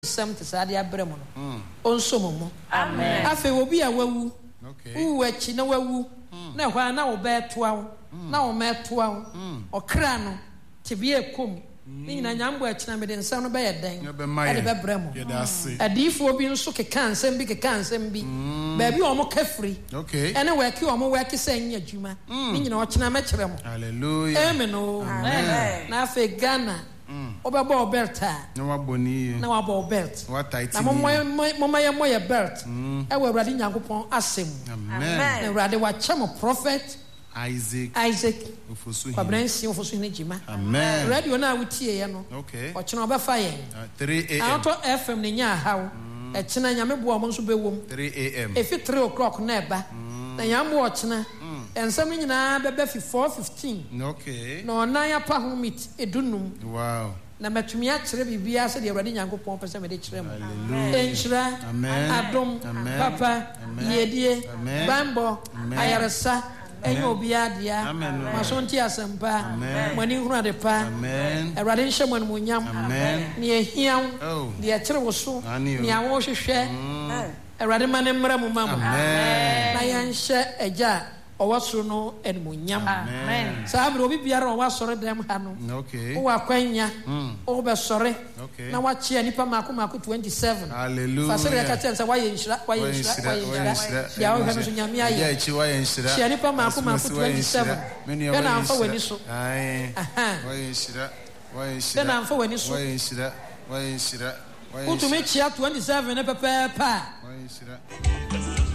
something sadi abremo no onso momo amen afi obi a wawu okay uwachi na wawu na hwa na wo beto awo na wo meto awo okra no tibie kom ni nyina nyambo akina me de nsam no be yeden ade be bremo adifo obi nso keka nsam bi ba bi omo kafri okay ene weki omo weki senya adwuma ni nyina okina me kiremo hallelujah amen na afi Ghana obebo belta na waboni na wabo belt wataiti na moya belt e we Awurade Nyankopon asem amen na Awurade wa chamo prophet Isaac Kwabrensi ofosu ne jima amen radio na wutie ye no okay ochina obefa ye 3 am auto FM ne nya hawo e china nyame bo omo nso bewom 3 am efi 3 o'clock na eba na nyambo ochina ensam nyina bebe fi 4:15 okay na onaya pa ho meet edunum wow na matumi a kire bibia se de Awurade Nyankopon pese me de kire mo hallelujah enchira amen adom amen papa yedie bambo ayaresa enyo bia dia masonti asempa mani hunu de pa Awurade nhye mo no nyam ne ehiam de kire wo so ne awo hwehwe Awurade mane mmra mu mamu na yanhye agya owasoro no enmunyam amen saabro obi biara owasoro dem ha no okay o akwanya o be sore na wache nipa mako 27 hallelujah fasere ka tensa waye nshira ya o hanu so nyame aye ya chi waye nshira chia nipa mako 27 bena amfa wani so waye nshira bena amfa wani so waye nshira utumi chia 27 ne pepe pa waye nshira